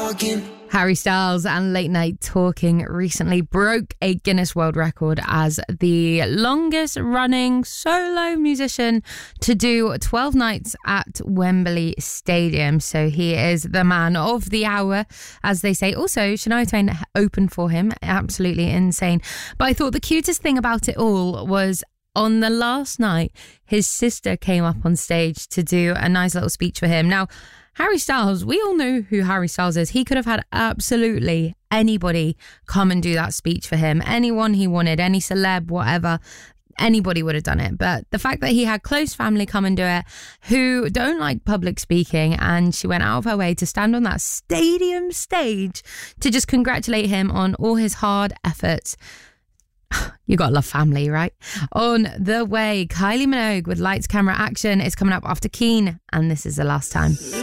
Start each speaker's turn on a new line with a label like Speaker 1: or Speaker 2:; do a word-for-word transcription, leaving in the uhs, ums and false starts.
Speaker 1: talking.
Speaker 2: Harry Styles and Late Night Talking recently broke a Guinness World Record as the longest running solo musician to do twelve nights at Wembley Stadium. So he is the man of the hour, as they say. Also, Shania Twain opened for him. Absolutely insane. But I thought the cutest thing about it all was on the last night, his sister came up on stage to do a nice little speech for him. Now, Harry Styles, we all know who Harry Styles is. He could have had absolutely anybody come and do that speech for him. Anyone he wanted, any celeb, whatever. Anybody would have done it. But the fact that he had close family come and do it who don't like public speaking, and she went out of her way to stand on that stadium stage to just congratulate him on all his hard efforts. You gotta love family, right? On the way, Kylie Minogue with Lights, Camera, Action is coming up after Keen, and This Is the Last Time.